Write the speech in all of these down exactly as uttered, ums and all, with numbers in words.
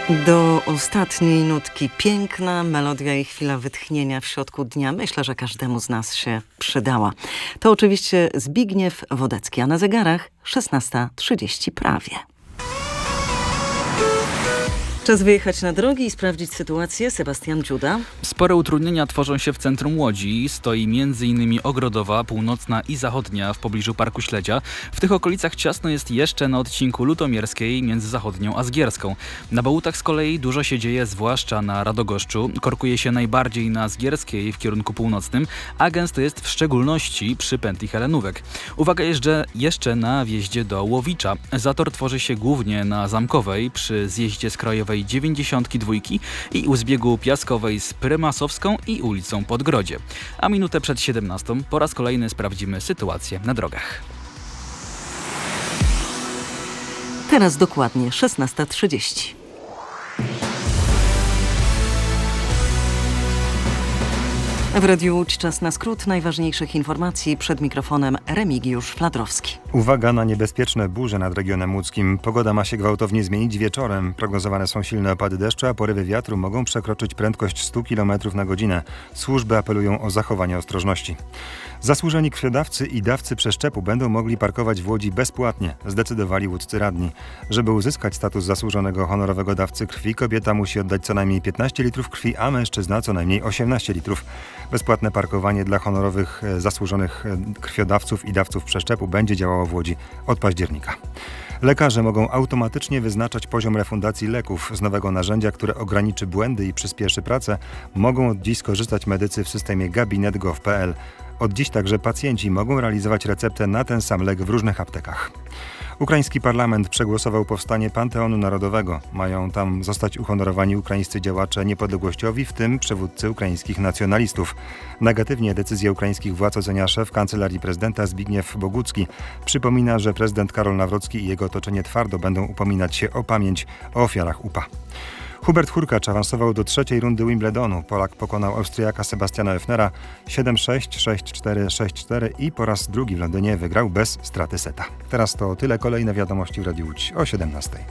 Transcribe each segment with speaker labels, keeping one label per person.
Speaker 1: Do ostatniej nutki piękna melodia i chwila wytchnienia w środku dnia. Myślę, że każdemu z nas się przydała. To oczywiście Zbigniew Wodecki, a na zegarach szesnasta trzydzieści prawie. Czas wyjechać na drogi i sprawdzić sytuację. Sebastian Dziuda.
Speaker 2: Spore utrudnienia tworzą się w centrum Łodzi. Stoi między innymi Ogrodowa, Północna i Zachodnia w pobliżu Parku Śledzia. W tych okolicach ciasno jest jeszcze na odcinku Lutomierskiej między Zachodnią a Zgierską. Na Bałutach z kolei dużo się dzieje, zwłaszcza na Radogoszczu. Korkuje się najbardziej na Zgierskiej w kierunku północnym, a gęsto jest w szczególności przy pętli Helenówek. Uwaga jeszcze, jeszcze na wjeździe do Łowicza. Zator tworzy się głównie na Zamkowej przy zjeździe z Krajowej dziewięćdziesiątki dwa i u zbiegu Piaskowej z Prymasowską i ulicą Podgrodzie. A minutę przed siedemnastą po raz kolejny sprawdzimy sytuację na drogach.
Speaker 1: Teraz dokładnie szesnasta trzydzieści. W Radiu Łódź czas na skrót najważniejszych informacji. Przed mikrofonem Remigiusz Fladrowski.
Speaker 3: Uwaga na niebezpieczne burze nad regionem łódzkim. Pogoda ma się gwałtownie zmienić wieczorem. Prognozowane są silne opady deszczu, a porywy wiatru mogą przekroczyć prędkość sto kilometrów na godzinę. Służby apelują o zachowanie ostrożności. Zasłużeni krwiodawcy i dawcy przeszczepu będą mogli parkować w Łodzi bezpłatnie, zdecydowali łódzcy radni. Żeby uzyskać status zasłużonego honorowego dawcy krwi, kobieta musi oddać co najmniej piętnaście litrów krwi, a mężczyzna co najmniej osiemnaście litrów. Bezpłatne parkowanie dla honorowych, zasłużonych krwiodawców i dawców przeszczepu będzie działało w Łodzi od października. Lekarze mogą automatycznie wyznaczać poziom refundacji leków. Z nowego narzędzia, które ograniczy błędy i przyspieszy pracę, mogą od dziś skorzystać medycy w systemie gabinet kropka gov kropka pe el. Od dziś także pacjenci mogą realizować receptę na ten sam lek w różnych aptekach. Ukraiński parlament przegłosował powstanie Panteonu Narodowego. Mają tam zostać uhonorowani ukraińscy działacze niepodległościowi, w tym przywódcy ukraińskich nacjonalistów. Negatywnie decyzję ukraińskich władz ocenia szef Kancelarii Prezydenta Zbigniew Bogucki. Przypomina, że prezydent Karol Nawrocki i jego otoczenie twardo będą upominać się o pamięć o ofiarach U P A. Hubert Hurkacz awansował do trzeciej rundy Wimbledonu. Polak pokonał Austriaka Sebastiana Oeffnera siedem sześć, sześć cztery, sześć cztery i po raz drugi w Londynie wygrał bez straty seta. Teraz to tyle. Kolejne wiadomości w Radiu Łódź o siedemnastej.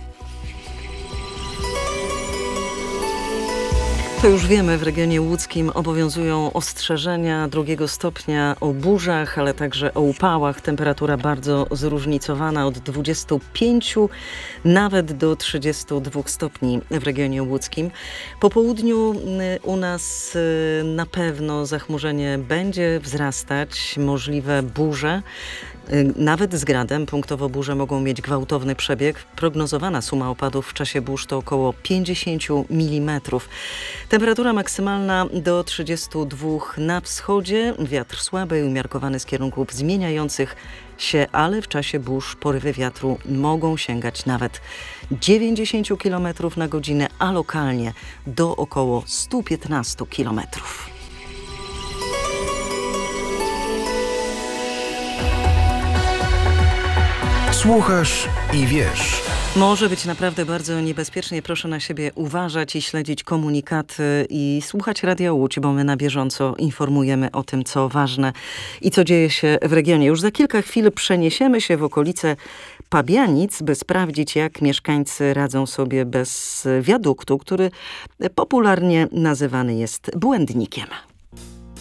Speaker 1: To już wiemy, w regionie łódzkim obowiązują ostrzeżenia drugiego stopnia o burzach, ale także o upałach. Temperatura bardzo zróżnicowana od dwudziestu pięciu nawet do trzydziestu dwóch stopni w regionie łódzkim. Po południu u nas na pewno zachmurzenie będzie wzrastać, możliwe burze. Nawet z gradem. Punktowo burze mogą mieć gwałtowny przebieg. Prognozowana suma opadów w czasie burz to około pięćdziesiąt milimetrów. Temperatura maksymalna do trzydziestu dwóch na wschodzie. Wiatr słaby i umiarkowany z kierunków zmieniających się, ale w czasie burz porywy wiatru mogą sięgać nawet dziewięćdziesiąt kilometrów na godzinę, a lokalnie do około stu piętnastu kilometrów.
Speaker 4: Słuchasz i wiesz.
Speaker 1: Może być naprawdę bardzo niebezpiecznie. Proszę na siebie uważać i śledzić komunikaty i słuchać Radia Łódź, bo my na bieżąco informujemy o tym, co ważne i co dzieje się w regionie. Już za kilka chwil przeniesiemy się w okolice Pabianic, by sprawdzić, jak mieszkańcy radzą sobie bez wiaduktu, który popularnie nazywany jest błędnikiem.